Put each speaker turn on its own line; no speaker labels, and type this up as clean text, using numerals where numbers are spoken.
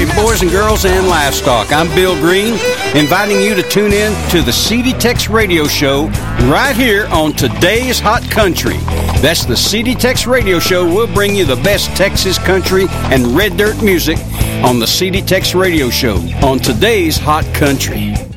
boys and girls and livestock. I'm Bill Green, inviting you to tune in to the CD Tex Radio Show right here on Today's Hot Country. That's the CD Tex Radio Show. We'll bring you the best Texas country and red dirt music on the CD Tex Radio Show on Today's Hot Country.